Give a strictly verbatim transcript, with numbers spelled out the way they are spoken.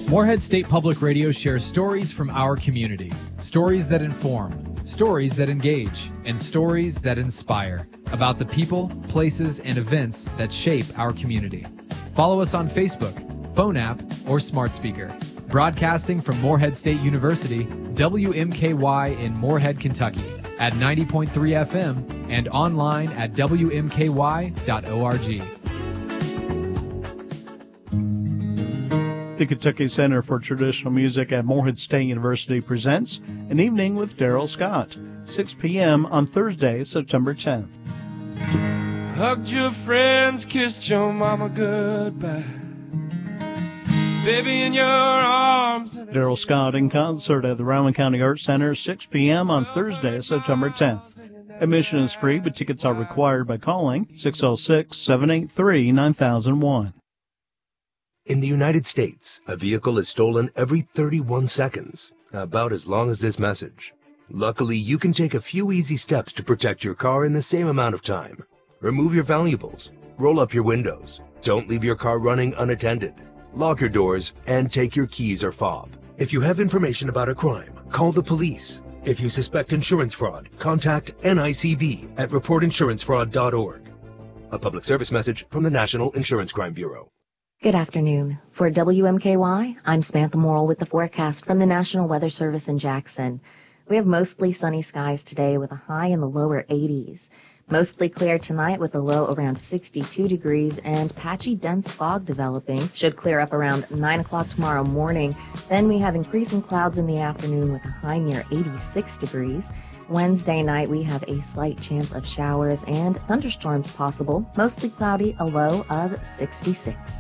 Morehead State Public Radio shares stories from our community. Stories that inform, stories that engage, and stories that inspire about the people, places, and events that shape our community. Follow us on Facebook, phone app, or smart speaker. Broadcasting from Morehead State University, W M K Y in Morehead, Kentucky at ninety point three F M and online at W M K Y dot org. The Kentucky Center for Traditional Music at Morehead State University presents An Evening with Daryl Scott, six p.m. on Thursday, September tenth. Hugged your friends, kissed your mama goodbye. Baby in your arms. Daryl Scott in concert at the Rowan County Arts Center, six p.m. on Thursday, September tenth. Admission is free, but tickets are required by calling six oh six, seven eight three, nine thousand one. In the United States, a vehicle is stolen every thirty-one seconds, about as long as this message. Luckily, you can take a few easy steps to protect your car in the same amount of time. Remove your valuables, roll up your windows, don't leave your car running unattended, lock your doors, and take your keys or fob. If you have information about a crime, call the police. If you suspect insurance fraud, contact N I C B at report insurance fraud dot org. A public service message from the National Insurance Crime Bureau. Good afternoon. For W M K Y, I'm Samantha Morrill with the forecast from the National Weather Service in Jackson. We have mostly sunny skies today with a high in the lower eighties. Mostly clear tonight with a low around sixty-two degrees and patchy dense fog developing. Should clear up around nine o'clock tomorrow morning. Then we have increasing clouds in the afternoon with a high near eighty-six degrees. Wednesday night we have a slight chance of showers and thunderstorms possible. Mostly cloudy, a low of sixty-six.